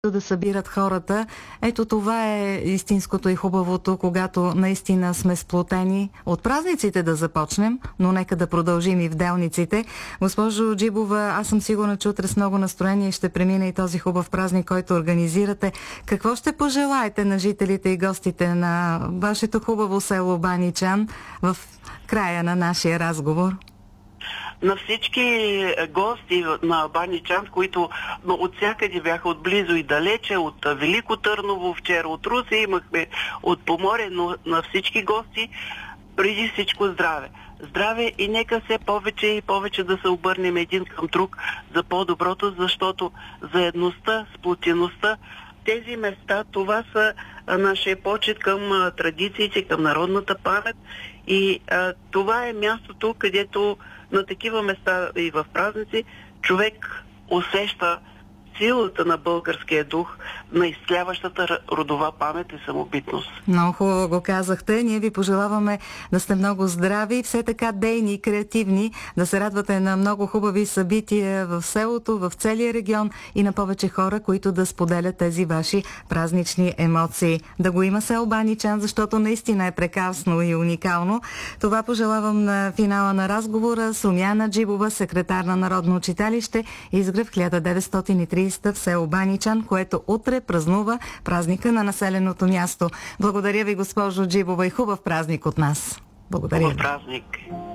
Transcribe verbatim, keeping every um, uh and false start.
да събират хората. Ето това е истинското и хубавото, когато наистина сме сплотени. От празниците да започнем, но нека да продължим и в делниците. Госпожо Джибова, аз съм сигурна, че утре с много настроение ще премине и този хубав празник, който организирате. Какво ще пожелаете на жителите и гостите на вашето хубаво село Баничан в края на нашия разговор? На всички гости на Баничан, които от всякъде бяха отблизо и далече, от Велико Търново, вчера от Русе имахме, от Поморие, но на всички гости преди всичко здраве. Здраве и нека все повече и повече да се обърнем един към друг за по-доброто, защото заедността, сплотеността, тези места, това са нашия почет към традициите, към народната памет и а, това е мястото, където на такива места и в празници човек усеща силата на българския дух, на изцеляващата родова памет и самобитност. Много хубаво го казахте. Ние ви пожелаваме да сте много здрави и все така дейни и креативни, да се радвате на много хубави събития в селото, в целия регион и на повече хора, които да споделят тези ваши празнични емоции. Да го има село Баничан, защото наистина е прекрасно и уникално. Това пожелавам на финала на разговора с Румяна Джибова, секретар на Народно читалище Изгрев хиляда деветстотин и тридесета в село Баничан, което утре празнува празника на населеното място. Благодаря ви, госпожо Джибова, и хубав празник от нас. Благодаря. Хубав празник.